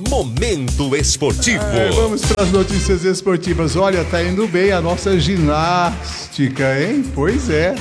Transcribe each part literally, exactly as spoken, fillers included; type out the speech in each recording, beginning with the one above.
Momento Esportivo. É, vamos para as notícias esportivas. Olha, tá indo bem a nossa ginástica, hein? Pois é.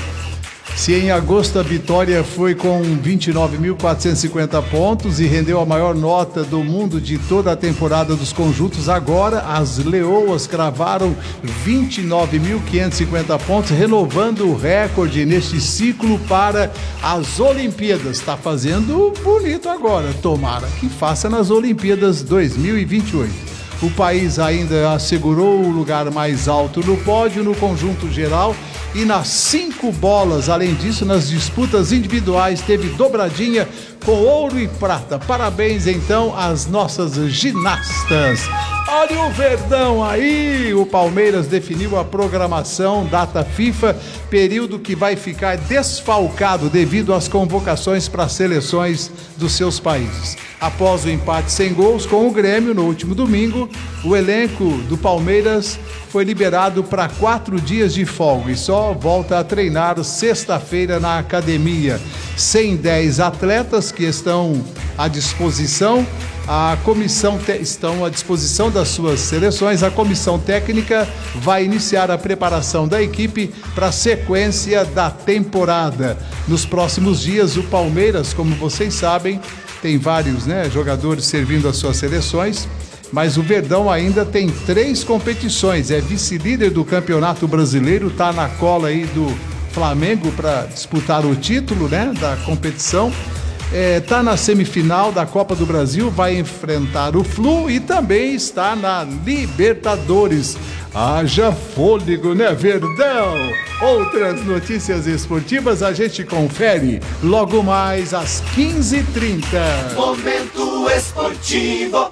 Se em agosto a vitória foi com vinte e nove mil quatrocentos e cinquenta pontos e rendeu a maior nota do mundo de toda a temporada dos conjuntos, agora as leoas cravaram vinte e nove mil quinhentos e cinquenta pontos, renovando o recorde neste ciclo para as Olimpíadas. Está fazendo bonito agora, tomara que faça nas Olimpíadas dois mil e vinte e oito. O país ainda assegurou o lugar mais alto no pódio no conjunto geral e nas cinco bolas. Além disso, nas disputas individuais teve dobradinha com ouro e prata. Parabéns então às nossas ginastas. Olha o Verdão aí, o Palmeiras definiu a programação, data FIFA, período que vai ficar desfalcado devido às convocações para as seleções dos seus países. Após o empate sem gols com o Grêmio no último domingo, o elenco do Palmeiras foi liberado para quatro dias de folga e só volta a treinar sexta-feira na academia. cento e dez atletas que estão à disposição, a comissão te- estão à disposição das suas seleções. A comissão técnica vai iniciar a preparação da equipe para a sequência da temporada. Nos próximos dias, o Palmeiras, como vocês sabem, tem vários, né, jogadores servindo as suas seleções, mas o Verdão ainda tem três competições, é vice-líder do Campeonato Brasileiro, tá na cola aí do Flamengo para disputar o título, né, da competição, é, tá na semifinal da Copa do Brasil, vai enfrentar o Flu e também está na Libertadores. Haja fôlego, né, Verdão? Outras notícias esportivas a gente confere logo mais às quinze e trinta. Momento Esportivo.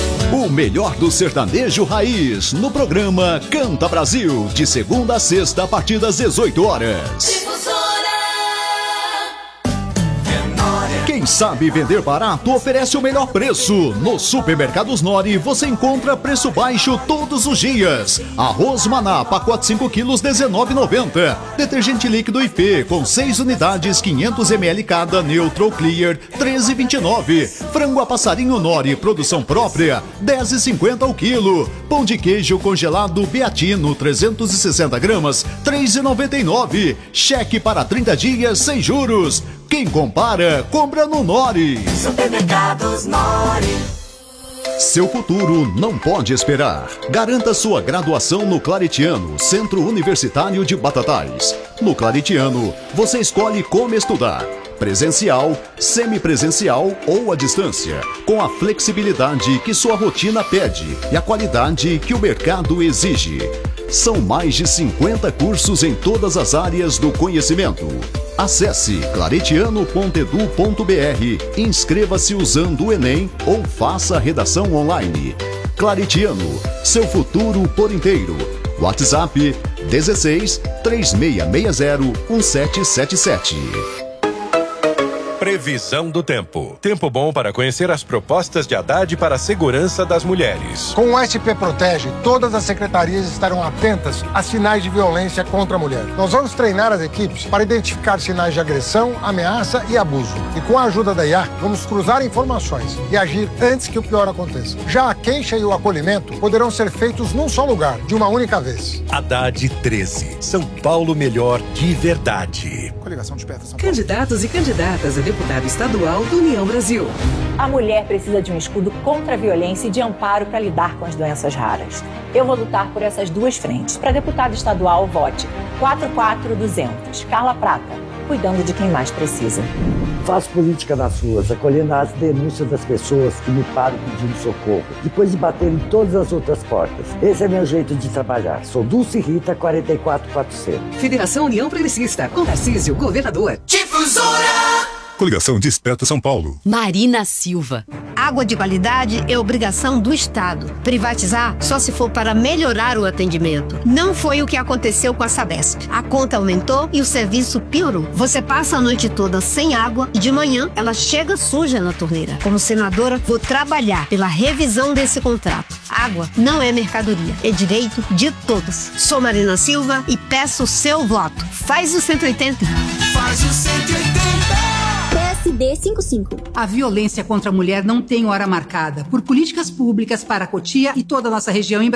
O melhor do sertanejo raiz no programa Canta Brasil, de segunda a sexta a partir das dezoito horas. Quem sabe vender barato oferece o melhor preço. No Supermercados Nori você encontra preço baixo todos os dias. Arroz Maná, pacote cinco quilos, dezenove reais e noventa centavos. Detergente líquido I P com seis unidades, quinhentos mililitros cada, Neutral Clear, treze reais e vinte e nove centavos. Frango a passarinho Nori, produção própria, dez reais e cinquenta centavos o quilo. Pão de queijo congelado Beatino, trezentos e sessenta gramas, três reais e noventa e nove centavos. Cheque para trinta dias sem juros. Quem compara, compra no Nori. Supermercados Nori. Seu futuro não pode esperar. Garanta sua graduação no Claretiano, Centro Universitário de Batatais. No Claretiano, você escolhe como estudar. Presencial, semipresencial ou à distância, com a flexibilidade que sua rotina pede e a qualidade que o mercado exige. São mais de cinquenta cursos em todas as áreas do conhecimento. Acesse claretiano ponto edu ponto br, inscreva-se usando o Enem ou faça a redação online. Claretiano, seu futuro por inteiro. WhatsApp dezesseis, três seis seis zero, um sete sete sete. Previsão do tempo. Tempo bom para conhecer as propostas de Haddad para a segurança das mulheres. Com o S P Protege, todas as secretarias estarão atentas a sinais de violência contra a mulher. Nós vamos treinar as equipes para identificar sinais de agressão, ameaça e abuso. E com a ajuda da I A, vamos cruzar informações e agir antes que o pior aconteça. Já a queixa e o acolhimento poderão ser feitos num só lugar, de uma única vez. Haddad treze. São Paulo melhor de verdade. Coligação Desperta São Paulo. Candidatos e candidatas a deputado estadual do União Brasil. A mulher precisa de um escudo contra a violência e de amparo para lidar com as doenças raras. Eu vou lutar por essas duas frentes. Para deputado estadual, vote quatro quatro duzentos. Carla Prata, cuidando de quem mais precisa. Faço política nas ruas, acolhendo as denúncias das pessoas que me param pedindo socorro, depois de bater em todas as outras portas. Esse é meu jeito de trabalhar. Sou Dulce Rita, quarenta e quatro quatrocentos. Federação União Progressista, com Tarcísio, governador. Difusora. Coligação Desperta São Paulo. Marina Silva. Água de qualidade é obrigação do Estado. Privatizar só se for para melhorar o atendimento. Não foi o que aconteceu com a Sabesp. A conta aumentou e o serviço piorou. Você passa a noite toda sem água e de manhã ela chega suja na torneira. Como senadora, vou trabalhar pela revisão desse contrato. Água não é mercadoria, é direito de todos. Sou Marina Silva e peço o seu voto. Faz o cento e oitenta. Faz o cento e oitenta. P S D cinco cinco. A violência contra a mulher não tem hora marcada. Por políticas públicas para a Cotia e toda a nossa região em